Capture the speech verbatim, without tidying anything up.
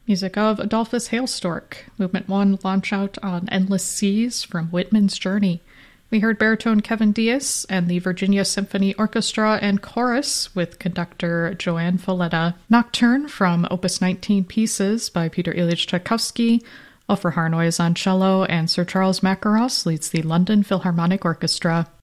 Music of Adolphus Hailstork. Movement one, Launch Out on Endless Seas from Whitman's Journey. We heard baritone Kevin Diaz and the Virginia Symphony Orchestra and Chorus with conductor Joanne Folletta. Nocturne from Opus nineteen Pieces by Peter Ilyich Tchaikovsky. Offer Harnoy is on cello, and Sir Charles Mackerross leads the London Philharmonic Orchestra.